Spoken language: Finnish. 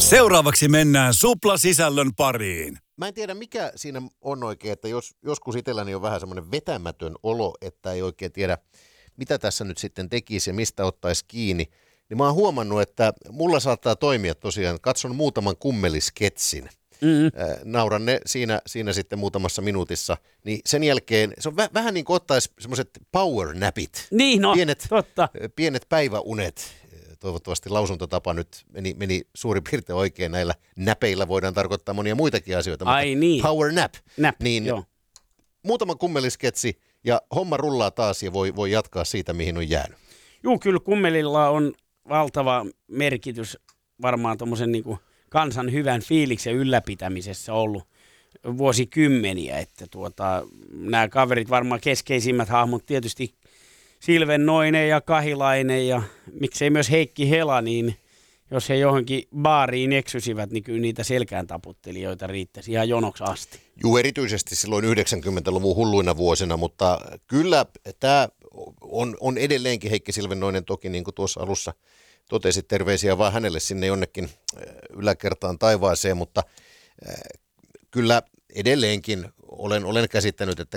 Seuraavaksi mennään suplasisällön pariin. Mä en tiedä, mikä siinä on oikein, että joskus itselläni on vähän semmoinen vetämätön olo, että ei oikein tiedä, mitä tässä nyt sitten tekisi ja mistä ottaisi kiinni. Niin mä oon huomannut, että mulla saattaa toimia tosiaan, katson muutaman kummelisketsin. Nauran ne siinä sitten muutamassa minuutissa, niin sen jälkeen se on vähän niin kuin ottaisi semmoiset power napit. Niin, no, totta. Pienet päiväunet. Toivottavasti lausuntotapa nyt meni suurin piirtein oikein. Näillä näpeillä voidaan tarkoittaa monia muitakin asioita. Ai niin. Power nap. Niin, joo. Muutama kummelisketsi ja homma rullaa taas ja voi jatkaa siitä, mihin on jäänyt. Joo, kyllä kummelilla on valtava merkitys varmaan tuommoisen niin kuin kansan hyvän fiiliksen ylläpitämisessä ollut vuosikymmeniä. Että nämä kaverit varmaan keskeisimmät hahmot tietysti Silvennoinen ja Kahilainen ja miksei myös Heikki Hela, niin jos he johonkin baariin eksysivät, niin kyllä niitä selkään taputtelijoita riittäisi ihan jonoksi asti. Juu, erityisesti silloin 90-luvun hulluina vuosina, mutta kyllä tämä on edelleenkin Heikki Silvennoinen toki, niin kuin tuossa alussa totesit, terveisiä vaan hänelle sinne jonnekin yläkertaan taivaaseen, mutta kyllä edelleenkin olen käsittänyt, että